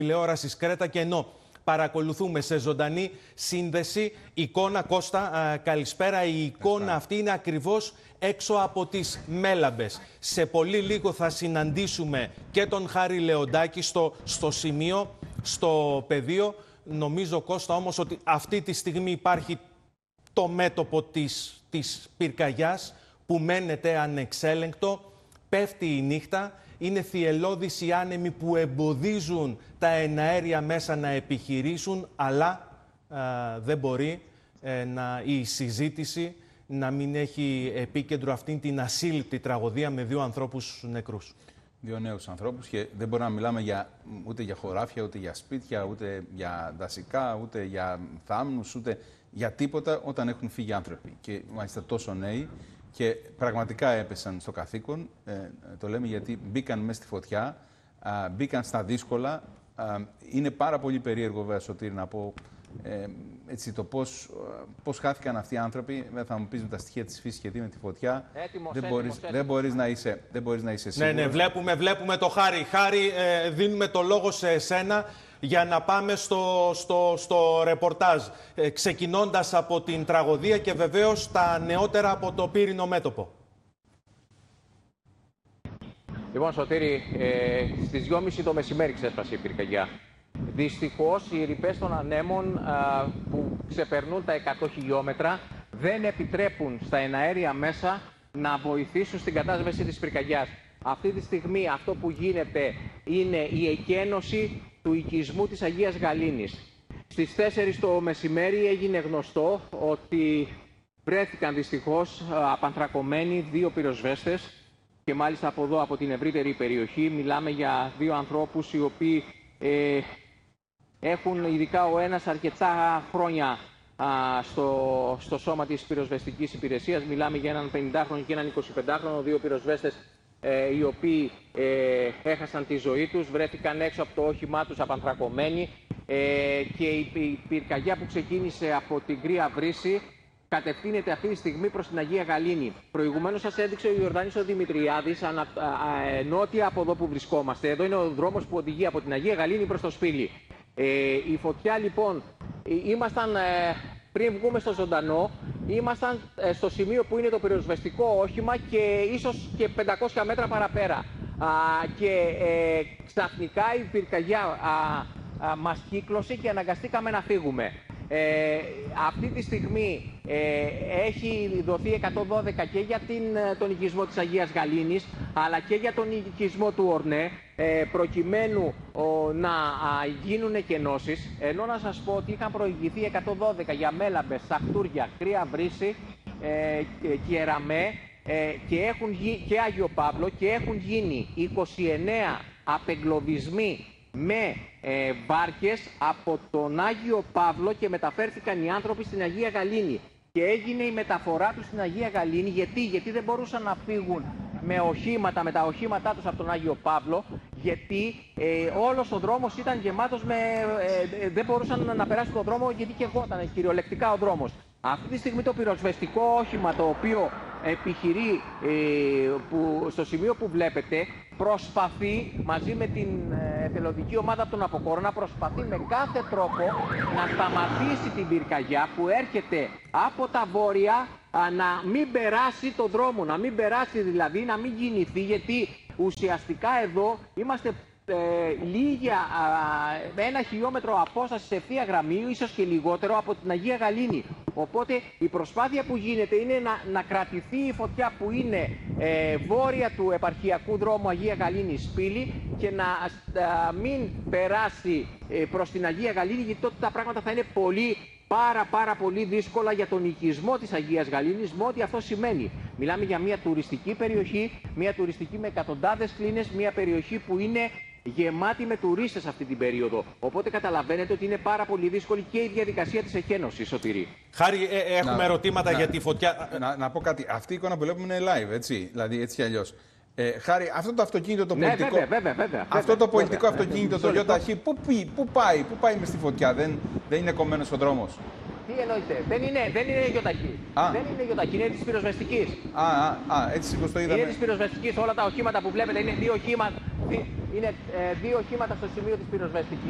τηλεόρασης Κρέτα και ενώ παρακολουθούμε σε ζωντανή σύνδεση εικόνα, Κώστα, καλησπέρα. Η εικόνα αυτή είναι ακριβώς έξω από τις Μέλαμπες. Σε πολύ λίγο θα συναντήσουμε και τον Χάρη Λεοντάκη στο σημείο, στο πεδίο. Νομίζω, Κώστα, όμως ότι αυτή τη στιγμή υπάρχει το μέτωπο της πυρκαγιάς που μένεται ανεξέλεγκτο. Πέφτει η νύχτα. Είναι θυελλώδεις οι άνεμοι που εμποδίζουν τα εναέρια μέσα να επιχειρήσουν, αλλά δεν μπορεί η συζήτηση να μην έχει επίκεντρο αυτήν την ασύλληπτη τραγωδία με 2 ανθρώπους νεκρούς. 2 νέους ανθρώπους και δεν μπορούμε να μιλάμε ούτε για χωράφια, ούτε για σπίτια, ούτε για δασικά, ούτε για θάμνους, ούτε για τίποτα όταν έχουν φύγει άνθρωποι. Και μάλιστα τόσο νέοι. Και πραγματικά έπεσαν στο καθήκον, το λέμε γιατί μπήκαν μέσα στη φωτιά, μπήκαν στα δύσκολα. Είναι πάρα πολύ περίεργο, βέβαια, Σωτήρη, να πω έτσι, το πώς χάθηκαν αυτοί οι άνθρωποι. Θα μου πεις με τα στοιχεία της φύσης και τι με τη φωτιά. Δεν μπορείς να είσαι σίγουρος. Ναι, βλέπουμε το Χάρη. Χάρη, δίνουμε το λόγο σε εσένα για να πάμε στο ρεπορτάζ, ξεκινώντας από την τραγωδία και βεβαίως τα νεότερα από το πύρινο μέτωπο. Λοιπόν, Σωτήρη, στις 2.30 το μεσημέρι ξέσπασε η πυρκαγιά. Δυστυχώς, οι ρηπές των ανέμων που ξεπερνούν τα 100 χιλιόμετρα δεν επιτρέπουν στα εναέρια μέσα να βοηθήσουν στην κατάσβεση της πυρκαγιάς. Αυτή τη στιγμή αυτό που γίνεται είναι η εκένωση του οικισμού της Αγίας Γαλήνης. Στις 4 το μεσημέρι έγινε γνωστό ότι βρέθηκαν δυστυχώς απανθρακωμένοι 2 πυροσβέστες και μάλιστα από εδώ, από την ευρύτερη περιοχή, μιλάμε για 2 ανθρώπους οι οποίοι έχουν, ειδικά ο ένας, αρκετά χρόνια στο σώμα της πυροσβεστικής υπηρεσίας. Μιλάμε για έναν 50χρονο και έναν 25χρονο, 2 πυροσβέστες οι οποίοι έχασαν τη ζωή τους, βρέθηκαν έξω από το όχημά τους απανθρακωμένοι και η πυρκαγιά που ξεκίνησε από την Κρύα Βρύση κατευθύνεται αυτή τη στιγμή προς την Αγία Γαλήνη. Προηγουμένως σας έδειξε ο Ιορδάνης ο Δημητριάδης νότια από εδώ που βρισκόμαστε. Εδώ είναι ο δρόμος που οδηγεί από την Αγία Γαλήνη προς το Σπήλι. Η φωτιά, λοιπόν, ήμασταν πριν βγούμε στο ζωντανό, ήμασταν στο σημείο που είναι το πυροσβεστικό όχημα και ίσως και 500 μέτρα παραπέρα. Και ξαφνικά η πυρκαγιά μας κύκλωσε και αναγκαστήκαμε να φύγουμε. Αυτή τη στιγμή έχει δοθεί 112 και για τον οικισμό της Αγίας Γαλήνης, αλλά και για τον οικισμό του Ορνέ, προκειμένου να γίνουν εκενώσεις. Ενώ να σας πω ότι είχαν προηγηθεί 112 για Μέλαμπες, Σαχτούρια, Κρύα Βρύση και Εραμέ και Άγιο Παύλο, και έχουν γίνει 29 απεγκλωβισμοί με βάρκες από τον Άγιο Παύλο και μεταφέρθηκαν οι άνθρωποι στην Αγία Γαλήνη. Και έγινε η μεταφορά τους στην Αγία Γαλήνη. Γιατί δεν μπορούσαν να φύγουν με τα οχήματά τους από τον Άγιο Παύλο, γιατί όλος ο δρόμος ήταν γεμάτος δεν μπορούσαν να περάσουν τον δρόμο, γιατί και γόταν κυριολεκτικά ο δρόμος. Αυτή τη στιγμή το πυροσβεστικό όχημα, το οποίο επιχειρεί στο σημείο που βλέπετε, προσπαθεί μαζί με την εθελοντική ομάδα από τον Αποκόρονα, προσπαθεί με κάθε τρόπο να σταματήσει την πυρκαγιά που έρχεται από τα βόρεια, να μην περάσει τον δρόμο, να μην περάσει δηλαδή, να μην κινηθεί, γιατί ουσιαστικά εδώ είμαστε λίγα, 1 χιλιόμετρο απόσταση σε ευθεία γραμμή, ίσως και λιγότερο, από την Αγία Γαλήνη. Οπότε η προσπάθεια που γίνεται είναι να κρατηθεί η φωτιά που είναι βόρεια του επαρχιακού δρόμου Αγία Γαλήνη Σπήλι και να μην περάσει προς την Αγία Γαλήνη, γιατί τότε τα πράγματα θα είναι πάρα πολύ δύσκολα για τον οικισμό της Αγίας Γαλήνης, με ό,τι αυτό σημαίνει. Μιλάμε για μια τουριστική περιοχή, μια τουριστική με εκατοντάδες κλίνες, μια περιοχή που είναι γεμάτη με τουρίστες αυτή την περίοδο. Οπότε καταλαβαίνετε ότι είναι πάρα πολύ δύσκολη και η διαδικασία της εκένωσης, Σωτήρη. Χάρη, έχουμε ερωτήματα για τη φωτιά. Να πω κάτι. Αυτή η εικόνα που βλέπουμε είναι live, έτσι. Δηλαδή, έτσι κι αλλιώς. Χάρη, αυτό το αυτοκίνητο το πολιτικό. Βέβαια. Αυτό το πολιτικό αυτοκίνητο, το ΙΟΤΑΧ, πού πάει μες στη φωτιά, δεν είναι κομμένος ο δρόμος? Τι εννοείται, δεν είναι γιοταχή. Δεν είναι γιοταχή, είναι της πυροσβεστικής. Έτσι όπως το είδαμε. Είναι της πυροσβεστικής, όλα τα οχήματα που βλέπετε είναι 2 οχήματα στο σημείο της πυροσβεστικής.